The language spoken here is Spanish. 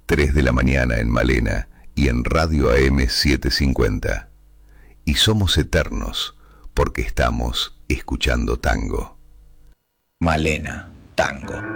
3 de la mañana en Malena y en Radio AM 750. Y somos eternos porque estamos escuchando tango. Malena, tango.